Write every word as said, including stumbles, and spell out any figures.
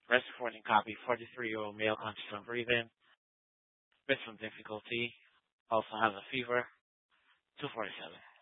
Rest reporting copy, forty-three-year-old male conscious of breathing, with some difficulty, also has a fever, two forty-seven.